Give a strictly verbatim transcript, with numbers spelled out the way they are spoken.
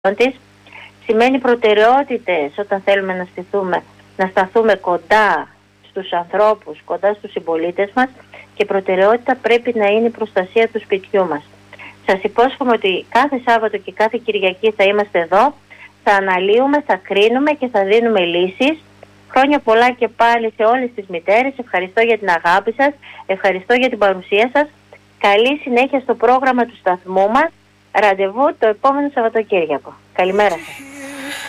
της. Σημαίνει προτεραιότητες όταν θέλουμε να στηθούμε, να σταθούμε κοντά στους ανθρώπους, κοντά στους συμπολίτες μας, και προτεραιότητα πρέπει να είναι η προστασία του σπιτιού μας. Σας υπόσχομαι ότι κάθε Σάββατο και κάθε Κυριακή θα είμαστε εδώ, θα αναλύουμε, θα κρίνουμε και θα δίνουμε λύσεις. Χρόνια πολλά και πάλι σε όλες τις μητέρες. Ευχαριστώ για την αγάπη σας, ευχαριστώ για την παρουσία σας. Καλή συνέχεια στο πρόγραμμα του σταθμού μας. Ραντεβού το επόμενο Σαββατοκύριακο. Καλημέρα σας.